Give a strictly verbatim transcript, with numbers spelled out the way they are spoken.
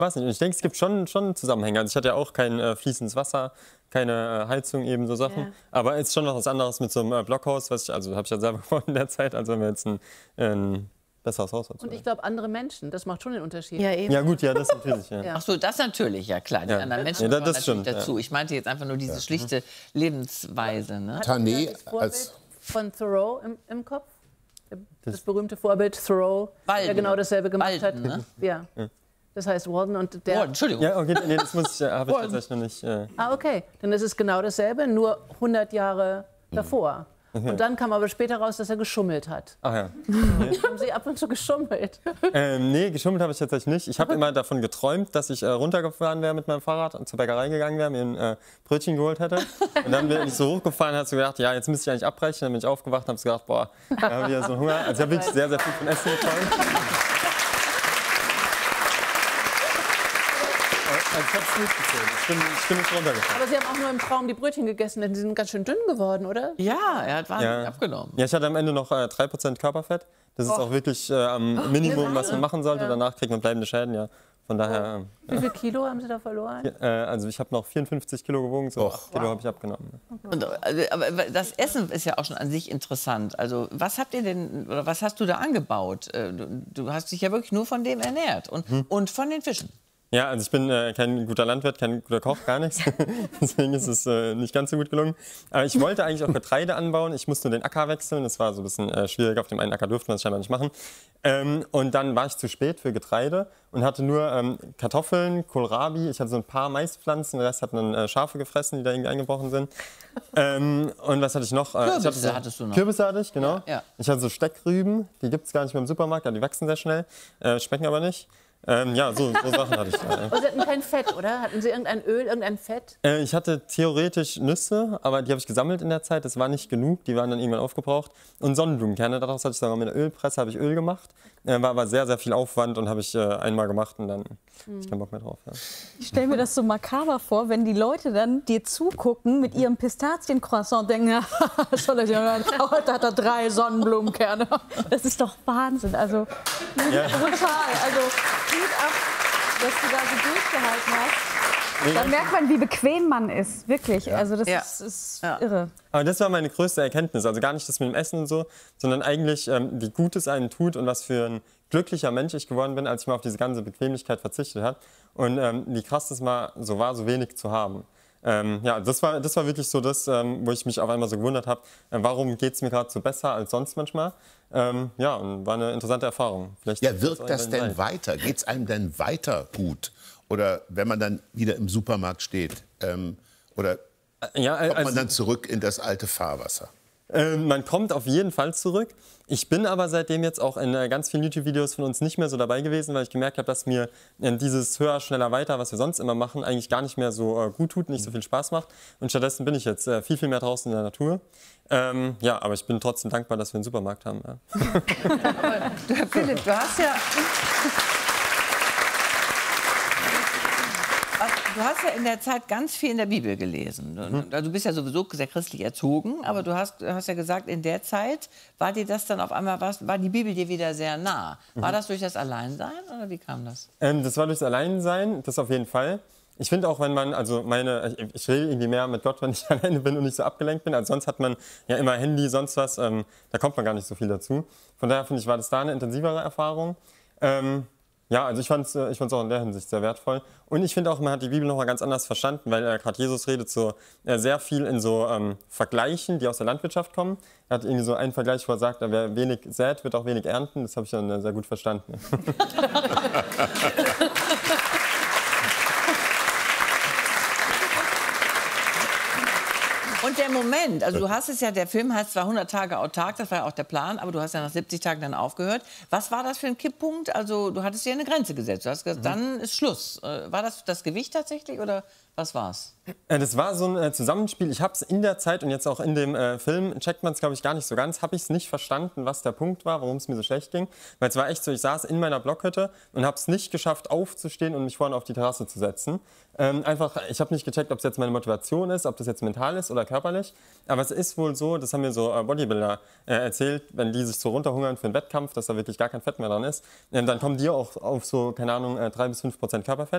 weiß nicht, ich denke, es gibt schon, schon Zusammenhänge. Also ich hatte ja auch kein äh, fließendes Wasser, keine äh, Heizung, eben so Sachen. Ja. Aber es ist schon noch was anderes mit so einem äh, Blockhaus, was ich, also habe ich ja selber gebaut in der Zeit, also wenn wir jetzt ein, ein besseres Haus dazu. Und ich glaube, andere Menschen, das macht schon den Unterschied. Ja, eben. Ja gut, ja, das natürlich. Ja. Ja. Ach so, das natürlich, ja klar. Die Ja. anderen Menschen Ja, das- gehören das natürlich stimmt, dazu. ja. Ich meinte jetzt einfach nur diese schlichte Lebensweise. Ne? Hat Tané jemand das Vorbild als- von Thoreau im, im Kopf? Das, berühmte Vorbild Thoreau, der Walden. genau dasselbe gemacht Walden, hat. ne? Ja. Das heißt Walden und der... Oh, Entschuldigung. Ja, okay, nee, das muss ich, äh, habe ich tatsächlich noch nicht. Äh, Ah, okay. Dann ist es genau dasselbe, nur hundert Jahre davor. Und dann kam aber später raus, dass er geschummelt hat. ach ja. Haben Sie ab und zu geschummelt? Ähm, nee, geschummelt habe ich tatsächlich nicht. Ich habe immer davon geträumt, dass ich äh, runtergefahren wäre mit meinem Fahrrad und zur Bäckerei gegangen wäre, mir ein äh, Brötchen geholt hätte. Und dann bin ich so hochgefahren und habe so gedacht, ja, jetzt müsste ich eigentlich abbrechen. Dann bin ich aufgewacht und habe so gedacht, boah, da habe ich wieder so einen Hunger. Also ich habe wirklich sehr, sehr viel von Essen geträumt. Also ich habe es nicht gezählt. Ich bin, ich bin nicht runtergefahren. Aber Sie haben auch nur im Traum die Brötchen gegessen, denn Sie sind ganz schön dünn geworden, oder? Ja, er hat wahnsinnig Ja. abgenommen. Ja, ich hatte am Ende noch äh, drei Prozent Körperfett. Das ist auch wirklich äh, am Minimum, was man machen sollte. Danach kriegt man bleibende Schäden, ja. Von daher, Wie viel Kilo haben Sie da verloren? äh, also ich habe noch vierundfünfzig Kilo gewogen, so Och. acht Kilo habe ich abgenommen. Und, also, aber das Essen ist ja auch schon an sich interessant. Also was habt ihr denn, oder was hast du da angebaut? Äh, Du, du hast dich ja wirklich nur von dem ernährt und, und von den Fischen. Ja, also ich bin äh, kein guter Landwirt, kein guter Koch, gar nichts. Deswegen ist es äh, nicht ganz so gut gelungen. Aber ich wollte eigentlich auch Getreide anbauen. Ich musste nur den Acker wechseln. Das war so ein bisschen äh, schwierig. Auf dem einen Acker durfte man es scheinbar nicht machen. Ähm, und dann war ich zu spät für Getreide und hatte nur ähm, Kartoffeln, Kohlrabi. Ich hatte so ein paar Maispflanzen. Den Rest hatten dann äh, Schafe gefressen, die da irgendwie eingebrochen sind. Ähm, und was hatte ich noch? Äh, Kürbisse ich hatte so, hattest du noch. Kürbisse hatte ich, genau. Ja, ja. Ich hatte so Steckrüben. Die gibt es gar nicht mehr im Supermarkt. Ja, die wachsen sehr schnell, äh, schmecken aber nicht. Ähm, ja, so, so Sachen hatte ich da. Aber Sie hatten kein Fett, oder? Hatten Sie irgendein Öl, irgendein Fett? Äh, ich hatte theoretisch Nüsse, aber die habe ich gesammelt in der Zeit. Das war nicht genug, die waren dann irgendwann aufgebraucht. Und Sonnenblumenkerne, daraus hatte ich sogar mit einer Ölpresse habe ich Öl gemacht. Äh, war aber sehr, sehr viel Aufwand und habe ich äh, einmal gemacht und dann habe ich keinen Bock mehr drauf. Ja. Ich stelle mir das so makaber vor, wenn die Leute dann dir zugucken mit ihrem Pistaziencroissant und denken, ja, soll ich ja hören, heute hat er drei Sonnenblumenkerne. Das ist doch Wahnsinn. Also Ja. total. Also Hut ab, dass du da so durchgehalten hast. Nee, Da merkt man, wie bequem man ist, wirklich. Also das Ja. ist, ist Ja. irre. Aber das war meine größte Erkenntnis. Also gar nicht das mit dem Essen und so, sondern eigentlich, ähm, wie gut es einen tut und was für ein glücklicher Mensch ich geworden bin, als ich mal auf diese ganze Bequemlichkeit verzichtet habe. Und ähm, wie krass das mal so war, so wenig zu haben. Ähm, ja, das war, das war wirklich so das, ähm, wo ich mich auf einmal so gewundert habe, äh, warum geht es mir gerade so besser als sonst manchmal. Ähm, ja, und war eine interessante Erfahrung. Vielleicht Ja, ist wirkt auch das ein denn Leid. weiter? Geht es einem denn weiter gut? Oder wenn man dann wieder im Supermarkt steht? Ähm, oder Ja, kommt also, man dann zurück in das alte Fahrwasser? äh, man kommt auf jeden Fall zurück. Ich bin aber seitdem jetzt auch in äh, ganz vielen YouTube-Videos von uns nicht mehr so dabei gewesen, weil ich gemerkt habe, dass mir äh, dieses höher, schneller, weiter, was wir sonst immer machen, eigentlich gar nicht mehr so äh, gut tut, nicht so viel Spaß macht. Und stattdessen bin ich jetzt äh, viel, viel mehr draußen in der Natur. Ähm, ja, aber ich bin trotzdem dankbar, dass wir einen Supermarkt haben. Ja. Du, Herr Philipp, du hast ja... Du hast ja in der Zeit ganz viel in der Bibel gelesen. Du, du bist ja sowieso sehr christlich erzogen, aber du hast, hast ja gesagt, in der Zeit war dir das dann auf einmal, war, war die Bibel dir wieder sehr nah. War das durch das Alleinsein oder wie kam das? Ähm, das war durchs Alleinsein, das auf jeden Fall. Ich finde auch, wenn man, also meine, ich, ich will irgendwie mehr mit Gott, wenn ich alleine bin und nicht so abgelenkt bin. Also sonst hat man ja immer Handy, sonst was, ähm, da kommt man gar nicht so viel dazu. Von daher finde ich, war das da eine intensivere Erfahrung. Ähm, Ja, also ich fand es ich fand's auch in der Hinsicht sehr wertvoll. Und ich finde auch, man hat die Bibel noch mal ganz anders verstanden, weil äh, gerade Jesus redet so äh, sehr viel in so ähm, Vergleichen, die aus der Landwirtschaft kommen. Er hat irgendwie so einen Vergleich, wo er sagt, wer wenig sät, wird auch wenig ernten. Das habe ich dann äh, sehr gut verstanden. Und der Moment, also du hast es ja, der Film heißt zwar hundert Tage autark, das war ja auch der Plan, aber du hast ja nach siebzig Tagen dann aufgehört. Was war das für ein Kipppunkt? Also du hattest dir eine Grenze gesetzt, du hast gesagt, dann ist Schluss. Äh, War das das Gewicht tatsächlich oder was war's? Äh, Das war so ein äh, Zusammenspiel. Ich habe es in der Zeit und jetzt auch in dem äh, Film, checkt man es, glaube ich, gar nicht so ganz, habe ich es nicht verstanden, was der Punkt war, warum es mir so schlecht ging. Weil es war echt so, ich saß in meiner Blockhütte und habe es nicht geschafft, aufzustehen und mich vorne auf die Terrasse zu setzen. Ähm, einfach, ich habe nicht gecheckt, ob es jetzt meine Motivation ist, ob das jetzt mental ist oder körperlich. Aber es ist wohl so, das haben mir so äh, Bodybuilder äh, erzählt, wenn die sich so runterhungern für einen Wettkampf, dass da wirklich gar kein Fett mehr dran ist, äh, dann kommen die auch auf so, keine Ahnung, äh, drei bis fünf Prozent Körperfett.